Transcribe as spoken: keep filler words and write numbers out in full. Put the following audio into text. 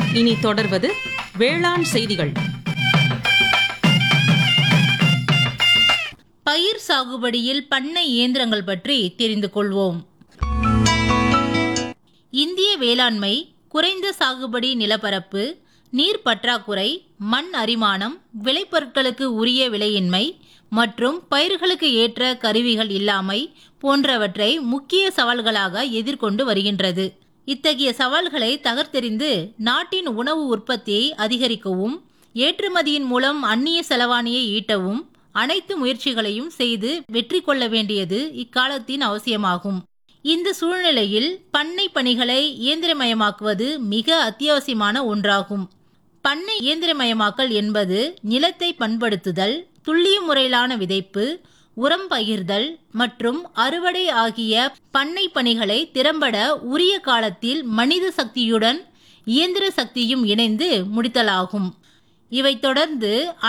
இனி தொடர்வது வேளாண் செய்திகள். பயிர் சாகுபடியில் பண்ணை இயந்திரங்கள் பற்றி தெரிந்து கொள்வோம். இந்திய வேளாண்மை குறைந்த சாகுபடி நிலப்பரப்பு, நீர் பற்றாக்குறை, மண் அரிமானம், விளைபொருட்களுக்கு உரிய விலையின்மை மற்றும் பயிர்களுக்கு ஏற்ற கருவிகள் இல்லாமை போன்றவற்றை முக்கிய சவால்களாக எதிர்கொண்டு வருகின்றது. இத்தகைய சவால்களை தகர்த்தெறிந்து நாட்டின் உணவு உற்பத்தியை அதிகரிக்கவும், ஏற்றுமதியின் மூலம் அந்நிய செலவாணியை ஈட்டவும் அனைத்து முயற்சிகளையும் செய்து வெற்றி கொள்ள வேண்டியது இக்காலத்தின் அவசியமாகும். இந்த சூழ்நிலையில் பண்ணை பணிகளை இயந்திரமயமாக்குவது மிக அத்தியாவசியமான ஒன்றாகும். பண்ணை இயந்திரமயமாக்கல் என்பது நிலத்தை பண்படுத்துதல், துல்லிய முறையிலான விதைப்பு, உரம் பகிர்தல் மற்றும் அறுவடை ஆகிய பண்ணை பணிகளை திறம்பட உரிய காலத்தில் மனித சக்தியுடன் இயந்திர சக்தியும் இணைந்து முடித்தலாகும். இவை தொடர்ந்து